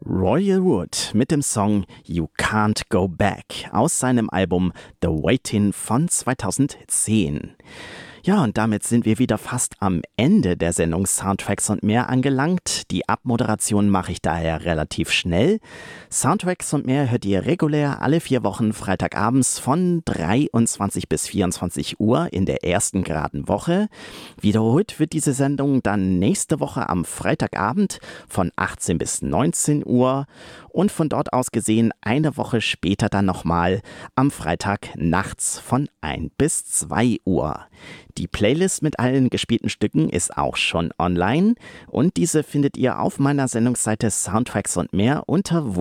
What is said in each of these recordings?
Royal Wood mit dem Song You Can't Go Back aus seinem Album The Waiting von 2010. Ja, und damit sind wir wieder fast am Ende der Sendung Soundtracks und mehr angelangt. Die Abmoderation mache ich daher relativ schnell. Soundtracks und mehr hört ihr regulär alle 4 Wochen freitagabends von 23 bis 24 Uhr in der ersten geraden Woche. Wiederholt wird diese Sendung dann nächste Woche am Freitagabend von 18 bis 19 Uhr und von dort aus gesehen eine Woche später dann nochmal am Freitag nachts von 1 bis 2 Uhr. Die Playlist mit allen gespielten Stücken ist auch schon online und diese findet ihr auf meiner Sendungsseite Soundtracks und mehr unter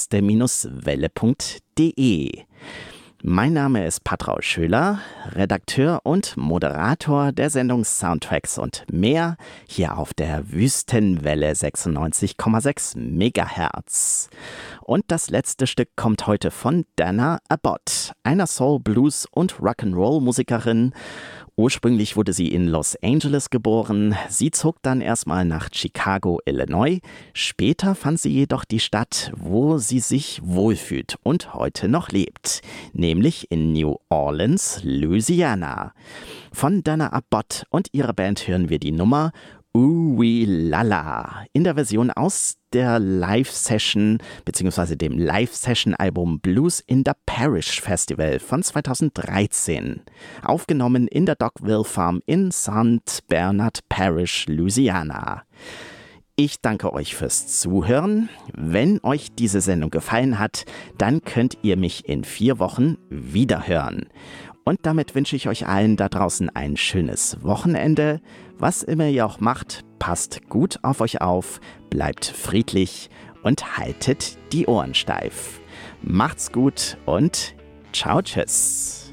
woeste-welle.de. Mein Name ist Patraul Schöler, Redakteur und Moderator der Sendung Soundtracks und mehr hier auf der Wüstenwelle 96,6 MHz. Und das letzte Stück kommt heute von Dana Abbott, einer Soul-, Blues- und Rock'n'Roll-Musikerin. Ursprünglich wurde sie in Los Angeles geboren, sie zog dann erstmal nach Chicago, Illinois. Später fand sie jedoch die Stadt, wo sie sich wohlfühlt und heute noch lebt, nämlich in New Orleans, Louisiana. Von Dana Abbott und ihrer Band hören wir die Nummer Ooh-Wee-Lala in der Version aus der Live-Session bzw. dem Live-Session-Album Blues in the Parish Festival von 2013, aufgenommen in der Dockville Farm in St. Bernard Parish, Louisiana. Ich danke euch fürs Zuhören. Wenn euch diese Sendung gefallen hat, dann könnt ihr mich in 4 Wochen wiederhören. Und damit wünsche ich euch allen da draußen ein schönes Wochenende. Was immer ihr auch macht, passt gut auf euch auf, bleibt friedlich und haltet die Ohren steif. Macht's gut und ciao, tschüss.